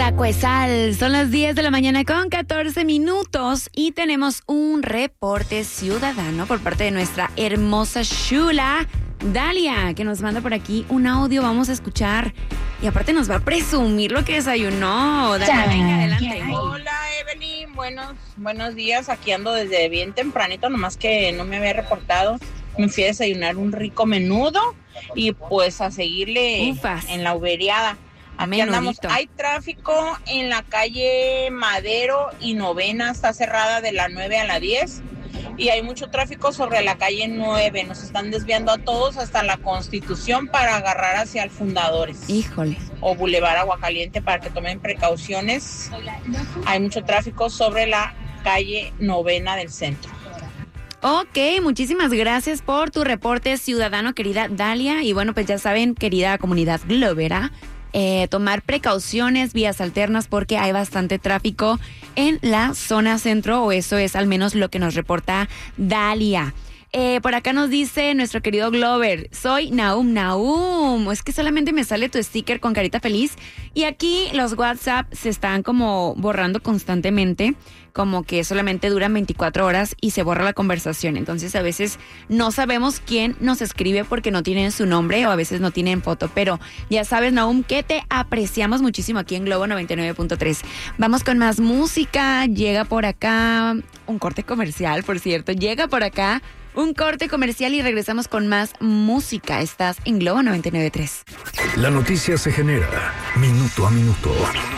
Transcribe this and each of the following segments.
Taco de Sal. Son las 10 de la mañana con 14 minutos y tenemos un reporte ciudadano por parte de nuestra hermosa chula Dalia, que nos manda por aquí un audio. Vamos a escuchar y aparte nos va a presumir lo que desayunó. Dalia, venga, adelante. Hola, Evelyn. Buenos días. Aquí ando desde bien tempranito, nomás que no me había reportado. Me fui a desayunar un rico menudo y pues a seguirle en la uberiada. Aquí andamos. Hay tráfico en la calle Madero y Novena, está cerrada de la 9 a la 10. Y hay mucho tráfico sobre la calle 9. Nos están desviando a todos hasta la Constitución para agarrar hacia el Fundadores. Híjole. O Boulevard Aguacaliente para que tomen precauciones. Hay mucho tráfico sobre la calle Novena del centro. Ok, muchísimas gracias por tu reporte ciudadano, querida Dalia. Y bueno, pues ya saben, querida comunidad globera, tomar precauciones, vías alternas, porque hay bastante tráfico en la zona centro, o eso es al menos lo que nos reporta Dalia. Por acá nos dice nuestro querido Glover: soy Naum. Es que solamente me sale tu sticker con carita feliz. Y aquí los WhatsApp se están como borrando constantemente, como que solamente duran 24 horas y se borra la conversación. Entonces a veces no sabemos quién nos escribe porque no tienen su nombre o a veces no tienen foto. Pero ya sabes, Naum, que te apreciamos muchísimo aquí en Globo 99.3. Vamos con más música. Llega por acá un corte comercial, por cierto. Llega por acá un corte comercial y regresamos con más música. Estás en Globo 99.3. La noticia se genera minuto a minuto.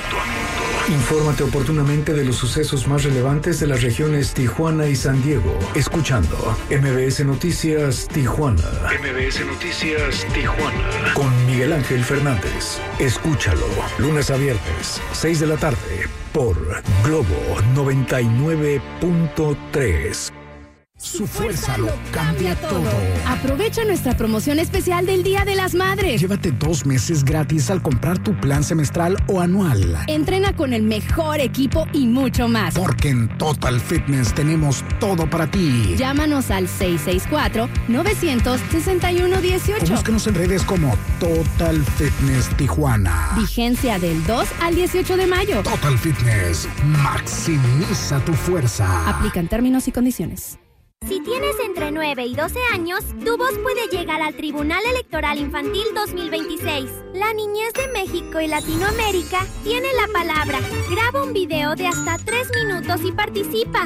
Infórmate oportunamente de los sucesos más relevantes de las regiones Tijuana y San Diego, escuchando MBS Noticias Tijuana. MBS Noticias Tijuana. Con Miguel Ángel Fernández. Escúchalo, lunes a viernes, 6 de la tarde, por Globo 99.3. Su fuerza lo cambia todo. Aprovecha nuestra promoción especial del Día de las Madres. Llévate 2 meses gratis al comprar tu plan semestral o anual. Entrena con el mejor equipo y mucho más. Porque en Total Fitness tenemos todo para ti. Llámanos al 664-961-18. O búscanos en redes como Total Fitness Tijuana. Vigencia del 2 al 18 de mayo. Total Fitness. Maximiza tu fuerza. Aplican términos y condiciones. Si tienes entre 9 y 12 años, tu voz puede llegar al Tribunal Electoral Infantil 2026. La niñez de México y Latinoamérica tiene la palabra. Graba un video de hasta 3 minutos y participa.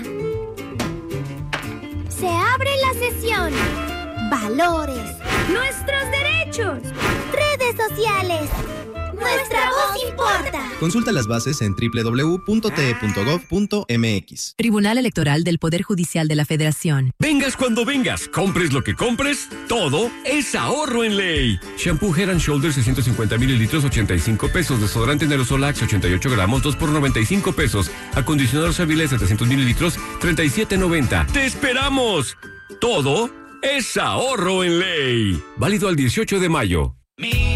Se abre la sesión. Valores. Nuestros derechos. Redes sociales. Nuestra voz importa. Consulta las bases en www.te.gov.mx. Tribunal Electoral del Poder Judicial de la Federación. Vengas cuando vengas, compres lo que compres, todo es ahorro en ley. Shampoo Head & Shoulders 650 mililitros, 85 pesos. Desodorante en aerosol Axe 88 gramos, 2 por 95 pesos. Acondicionador Savile 700 mililitros, 37.90. ¡Te esperamos! Todo es ahorro en ley. Válido al 18 de mayo.